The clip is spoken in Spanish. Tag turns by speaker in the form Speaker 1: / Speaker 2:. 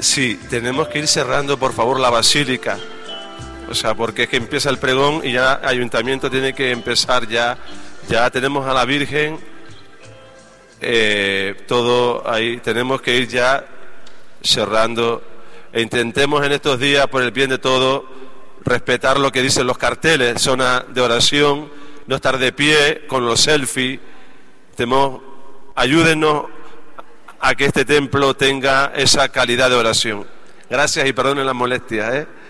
Speaker 1: Sí, tenemos que ir cerrando, por favor, la basílica. O sea, porque es que empieza el pregón y ya el ayuntamiento tiene que empezar ya. Ya tenemos a la Virgen, todo ahí. Tenemos que ir ya cerrando. E intentemos en estos días, por el bien de todo, respetar lo que dicen los carteles, zona de oración, no estar de pie con los selfies. Ayúdenos a que este templo tenga esa calidad de oración. Gracias y perdonen las molestias,